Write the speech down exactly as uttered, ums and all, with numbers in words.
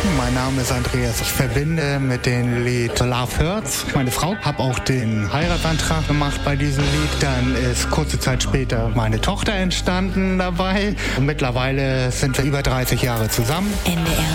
Mein Name ist Andreas. Ich verbinde mit dem Lied Love Hurts meine Frau. Habe auch den Heiratsantrag gemacht bei diesem Lied. Dann ist kurze Zeit später meine Tochter entstanden dabei. Und mittlerweile sind wir über dreißig Jahre zusammen. N D R